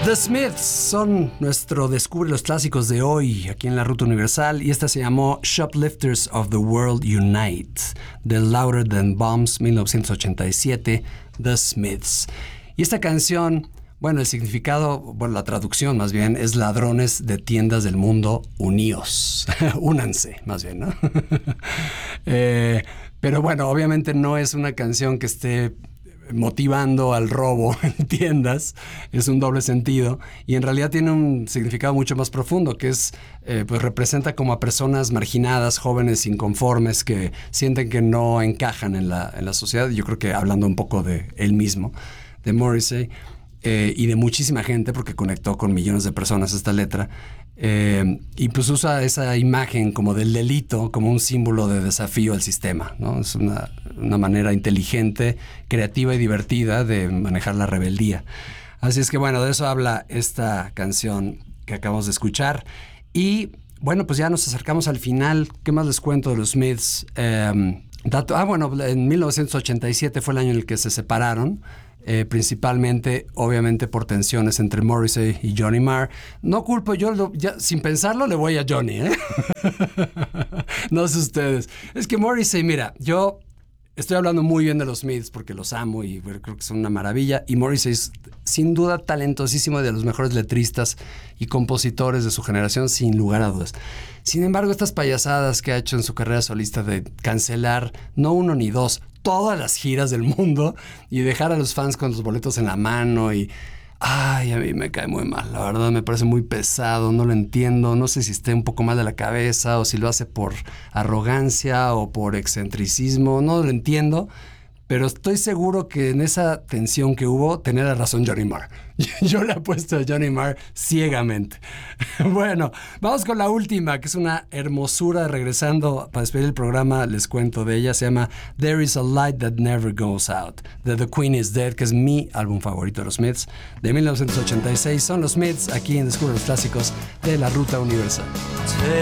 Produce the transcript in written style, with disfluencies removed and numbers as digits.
The Smiths son nuestro Descubre los Clásicos de hoy, aquí en la Ruta Universal, y esta se llamó Shoplifters of the World Unite, de Louder Than Bombs, 1987, The Smiths. Y esta canción, bueno, el significado, bueno, la traducción más bien, es ladrones de tiendas del mundo, uníos. Únanse, más bien, ¿no? Pero bueno, obviamente no es una canción que esté motivando al robo en tiendas, es un doble sentido y en realidad tiene un significado mucho más profundo, que es, pues representa como a personas marginadas, jóvenes inconformes que sienten que no encajan en la sociedad. Yo creo que hablando un poco de él mismo, de Morrissey, y de muchísima gente, porque conectó con millones de personas esta letra, y pues usa esa imagen como del delito como un símbolo de desafío al sistema, ¿no? Es una manera inteligente, creativa y divertida de manejar la rebeldía. Así es que bueno, de eso habla esta canción que acabamos de escuchar. Y bueno, pues ya nos acercamos al final. ¿Qué más les cuento de los Smiths? Bueno, en 1987 fue el año en el que se separaron. Principalmente, obviamente, por tensiones entre Morrissey y Johnny Marr. No culpo, ya, sin pensarlo le voy a Johnny, ¿eh? No sé ustedes. Es que Morrissey, mira, yo estoy hablando muy bien de los Smiths porque los amo y creo que son una maravilla. Y Morrissey es sin duda talentosísimo, de los mejores letristas y compositores de su generación, sin lugar a dudas. Sin embargo, estas payasadas que ha hecho en su carrera solista de cancelar no uno ni dos, todas las giras del mundo y dejar a los fans con los boletos en la mano y... Ay, a mí me cae muy mal, la verdad me parece muy pesado, no lo entiendo, no sé si esté un poco mal de la cabeza o si lo hace por arrogancia o por excentricismo, no lo entiendo, pero estoy seguro que en esa tensión que hubo tenía la razón Johnny Marr. Yo le apuesto a Johnny Marr ciegamente. Bueno, vamos con la última, que es una hermosura. Regresando para despedir el programa, les cuento de ella. Se llama There Is a Light That Never Goes Out, de The Queen Is Dead, que es mi álbum favorito de los Smiths, de 1986. Son los Smiths aquí en Descubre los Clásicos de la Ruta Universal.